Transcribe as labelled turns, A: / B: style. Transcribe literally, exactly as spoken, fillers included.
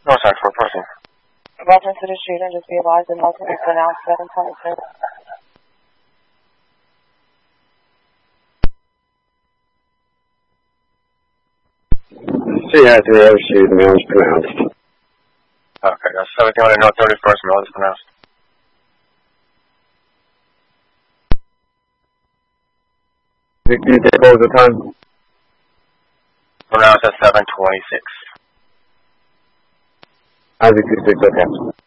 A: Northside four four.
B: Reference to the shooting, just be advised that nothing is pronounced seven point six.
C: C I three oh shoot, mail is pronounced.
A: Okay, that's seventeen hundred North thirty-first, mail is pronounced.
C: Can you take over the time?
A: Pronounced at seven twenty-six.
C: I think you six, okay.